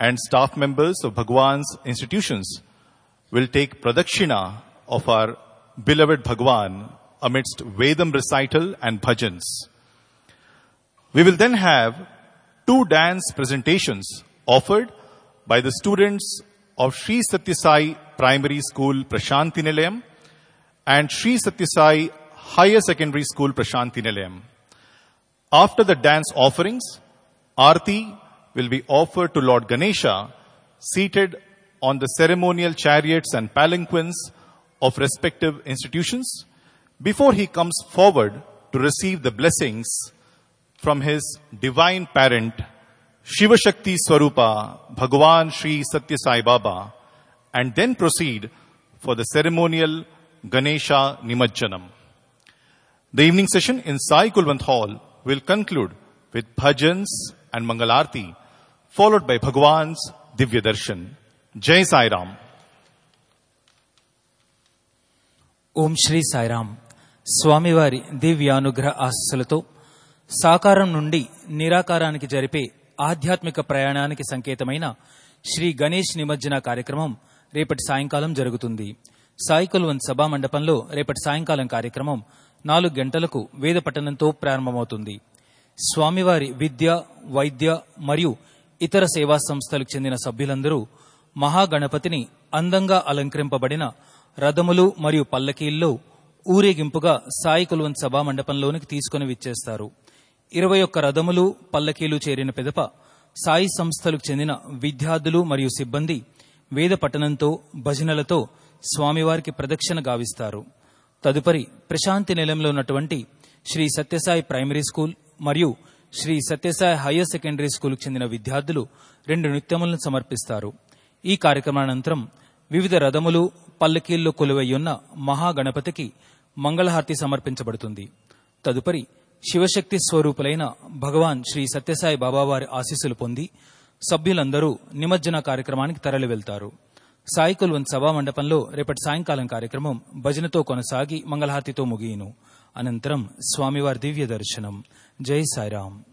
and staff members of Bhagwan's institutions will take pradakshina of our beloved Bhagwan amidst Vedam recital and bhajans. We will then have 2 dance presentations offered by the students of Sri Satya Sai Primary School Prashanti Nilayam and Sri Satya Sai Higher Secondary School Prashanti Nilayam. After the dance offerings, Aarti will be offered to Lord Ganesha seated on the ceremonial chariots and palanquins of respective institutions before he comes forward to receive the blessings from his divine parent, Shiva Shakti Swarupa, Bhagwan Sri Satya Sai Baba, and then proceed for the ceremonial Ganesha Nimajjanam. The evening session in Sai Kulwant Hall will conclude with bhajans and Mangalarti, followed by Bhagwan's Divya Darshan. Jai Sai Ram. Om Shri Sai Ram. స్వామివారి దివ్యానుగ్రహ ఆశీస్సులతో సాకారం నుండి నిరాకారానికి జరిపే ఆధ్యాత్మిక ప్రయాణానికి సంకేతమైన శ్రీ గణేష్ నిమజ్జన కార్యక్రమం రేపటి సాయంకాలం జరుగుతుంది. సాయి కుల్వంత్ సభా మండపంలో రేపటి సాయంకాలం కార్యక్రమం 4 గంటలకు వేద పఠనంతో ప్రారంభమవుతుంది. స్వామివారి విద్య, వైద్య మరియు ఇతర సేవా సంస్థలకు చెందిన సభ్యులందరూ మహాగణపతిని అందంగా అలంకరింపబడిన రథములు మరియు పల్లకీల్లో ఊరేగింపుగా సాయి కుల్వంత్ సభా మండపంలోనికి తీసుకుని విచ్చేస్తారు. 21 రథములు, పల్లకీలు చేరిన పిదప సాయి సంస్థలకు చెందిన విద్యార్థులు మరియు సిబ్బంది వేద పఠనంతో, భజనలతో స్వామివారికి ప్రదక్షిణ గావిస్తారు. తదుపరి ప్రశాంతి నిలయంలో ఉన్నటువంటి శ్రీ సత్యసాయి ప్రైమరీ స్కూల్ మరియు శ్రీ సత్యసాయి హయ్యర్ సెకండరీ స్కూల్కు చెందిన విద్యార్థులు 2 నృత్యములను సమర్పిస్తారు. ఈ కార్యక్రమానంతరం వివిధ రథములు, పల్లకీల్లో కొలువయ్యున్న మహాగణపతికి మంగళహారతి సమర్పించబడుతుంది. తదుపరి శివశక్తి స్వరూపులైన భగవాన్ శ్రీ సత్యసాయి బాబావారి ఆశీస్సులు పొంది సభ్యులందరూ నిమజ్జన కార్యక్రమానికి తరలి వెళ్తారు. సాయి కుల్వంత్ సభా మండపంలో రేపటి సాయంకాలం కార్యక్రమం భజనతో కొనసాగి మంగళహారతితో ముగియును. అనంతరం స్వామివారి దివ్య దర్శనం. జై సాయిరాం.